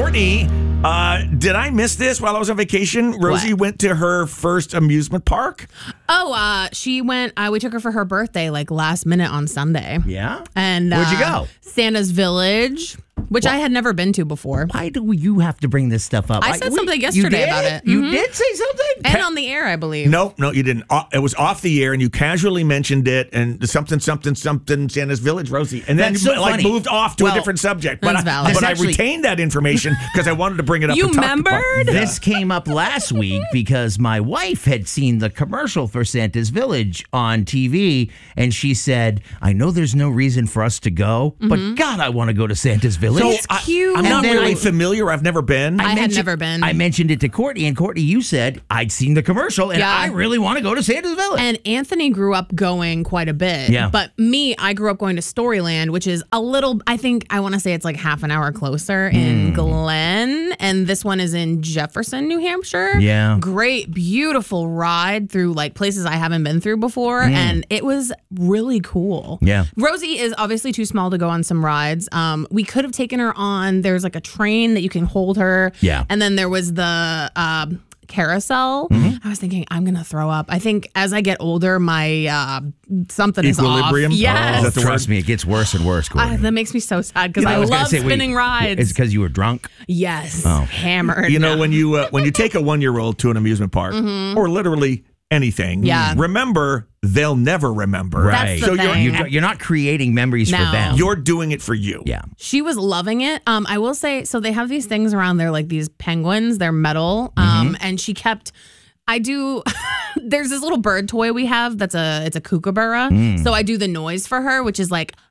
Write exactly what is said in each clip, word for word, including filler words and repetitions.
Courtney, uh, did I miss this while I was on vacation? Rosie What? went to her first amusement park. Oh, uh, she went, uh, we took her for her birthday, like last minute on Sunday. Yeah? And Where'd you uh, go? Santa's Village, which I had never been to before. Why do you have to bring this stuff up? I said we- something you yesterday did? about it. You Mhm. did say something? And on the air, I believe. No, no, you didn't. Uh, it was off the air, and you casually mentioned it, and something, something, something, Santa's Village, Rosie, and then That's you so like funny. moved off to Well, a different subject. But that's I, valid. but This I actually- retained that information because I wanted to bring it up. You and talk about remembered? it. This came up last week because my wife had seen the commercial for Santa's Village on T V, and she said, I know there's no reason for us to go, but God, I want to go to Santa's Village. So It's I- cute. I'm And not then really I- familiar. I've never been. I had mentioned- never been. I mentioned it to Courtney, and Courtney, you said, I'd seen the commercial, and Yeah. I really want to go to Santa's Village. And Anthony grew up going quite a bit. Yeah. But me, I grew up going to Storyland, which is a little, I think, I want to say it's like half an hour closer in Glen. And this one is in Jefferson, New Hampshire. Yeah. Great, beautiful ride through like places I haven't been through before. And it was really cool. Yeah. Rosie is obviously too small to go on some rides. Um, we could have taken her on, there's like a train that you can hold her. Yeah. And then there was the, um, carousel. Mm-hmm. I was thinking I'm gonna throw up. I think as I get older, my uh, something Equilibrium? is off. Oh, Yes, is that the Trust me, it gets worse and worse, Courtney. Ah, that makes me so sad because You know, I, was gonna love say, wait, spinning rides. It's because you were drunk? yes, Oh. hammered. You know, when you uh, when you take a one year old to an amusement park, or literally anything, Yeah. remember they'll never remember. Right. That's the so you're thing. You're, you're not creating memories for No. them. you're doing it for you. yeah. She was loving it. Um, I will say, so they have these things around there, like these penguins. They're metal. Um, and she kept. I do. There's this little bird toy we have that's a it's a kookaburra. So I do the noise for her, which is like.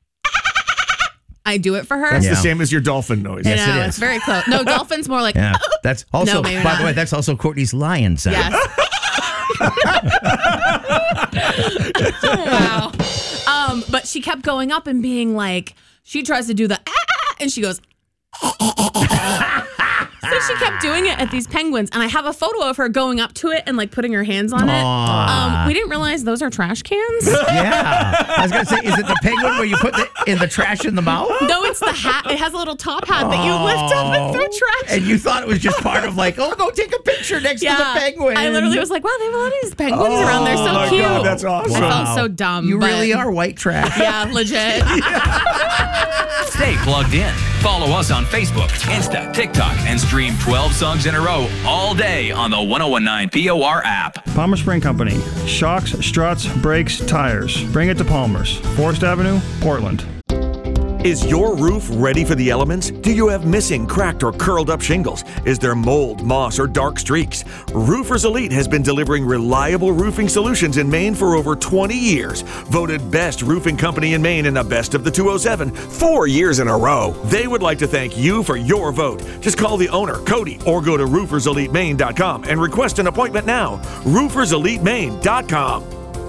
I do it for her. That's Yeah. the same as your dolphin noise. You Yes, it know, is. it's very close. No, dolphins more like. Yeah. That's also, No, maybe by not. the way, that's also Courtney's lion sound. Yes. Wow. Um, but she kept going up and being like, she tries to do the ah, ah, and she goes. So she kept doing it at these penguins, and I have a photo of her going up to it and like putting her hands on it. Aw. Um, we didn't realize those are trash cans. Yeah. I was going to say, is it the penguin where you put the, in the trash in the mouth? No, it's the hat. It has a little top hat that you lift up and throw trash. And you thought it was just part of like, oh, go take a picture next to the penguin. I literally was like, wow, they have a lot of these penguins around. They're so my cute. God, that's awesome. I felt Wow. so dumb. You but- really are white trash. Yeah, legit. Stay plugged in. Follow us on Facebook, Insta, TikTok, and stream twelve songs in a row all day on the ten nineteen P O R app. Palmer Spring Company. Shocks, struts, brakes, tires. Bring it to Palmer's. Forest Avenue, Portland. Is your roof ready for the elements? Do you have missing, cracked, or curled up shingles? Is there mold, moss, or dark streaks? Roofers Elite has been delivering reliable roofing solutions in Maine for over twenty years. Voted best roofing company in Maine in the best of the two oh seven, four years in a row. They would like to thank you for your vote. Just call the owner, Cody, or go to roofers elite maine dot com and request an appointment now. roofers elite maine dot com.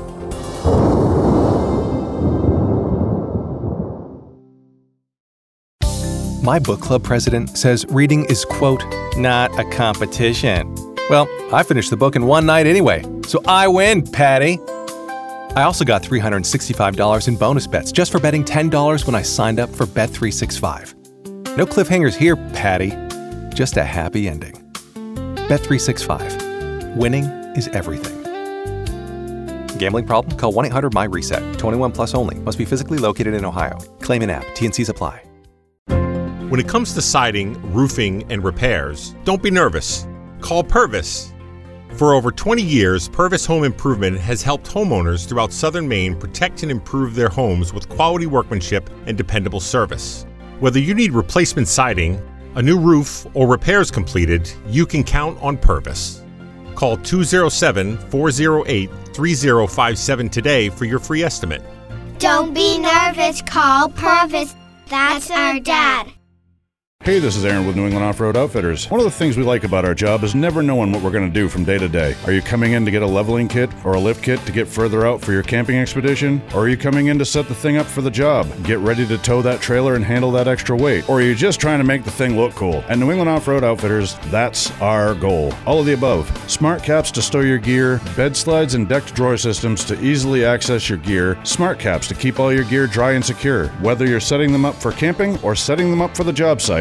My book club president says reading is, quote, not a competition. Well, I finished the book in one night anyway, so I win, Patty. I also got three hundred sixty-five dollars in bonus bets just for betting ten dollars when I signed up for Bet three sixty-five. No cliffhangers here, Patty. Just a happy ending. Bet three sixty-five. Winning is everything. Gambling problem? Call one eight hundred my reset. twenty-one plus only. Must be physically located in Ohio. Claim in app. T N Cs apply. When it comes to siding, roofing, and repairs, don't be nervous. Call Purvis. For over twenty years, Purvis Home Improvement has helped homeowners throughout southern Maine protect and improve their homes with quality workmanship and dependable service. Whether you need replacement siding, a new roof, or repairs completed, you can count on Purvis. Call two oh seven, four oh eight, three oh five seven today for your free estimate. Don't be nervous, call Purvis. That's our dad. Hey, this is Aaron with New England Off-Road Outfitters. One of the things we like about our job is never knowing what we're going to do from day to day. Are you coming in to get a leveling kit or a lift kit to get further out for your camping expedition? Or are you coming in to set the thing up for the job, get ready to tow that trailer and handle that extra weight? Or are you just trying to make the thing look cool? At New England Off-Road Outfitters, that's our goal. All of the above. Smart caps to stow your gear, bed slides and decked drawer systems to easily access your gear, smart caps to keep all your gear dry and secure. Whether you're setting them up for camping or setting them up for the job site,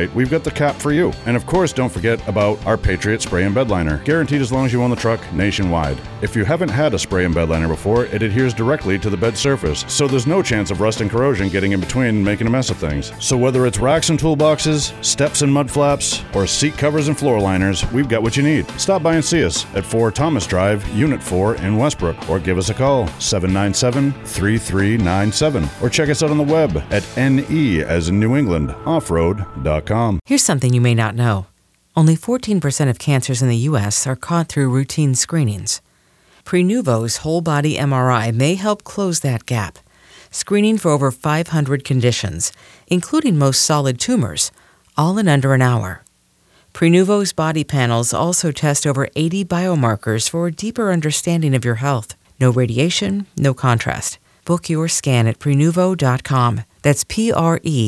right, we've got the cap for you. And of course, don't forget about our Patriot Spray and Bed Liner, guaranteed as long as you own the truck nationwide. If you haven't had a spray and bed liner before, it adheres directly to the bed surface, so there's no chance of rust and corrosion getting in between and making a mess of things. So whether it's racks and toolboxes, steps and mud flaps, or seat covers and floor liners, we've got what you need. Stop by and see us at four Thomas Drive, Unit four in Westbrook, or give us a call, seven nine seven, three three nine seven, or check us out on the web at N E as in New England, offroad dot com. Here's something you may not know. Only fourteen percent of cancers in the U S are caught through routine screenings. Prenuvo's whole-body M R I may help close that gap, screening for over five hundred conditions, including most solid tumors, all in under an hour. Prenuvo's body panels also test over eighty biomarkers for a deeper understanding of your health. No radiation, no contrast. Book your scan at Prenuvo dot com. That's P R E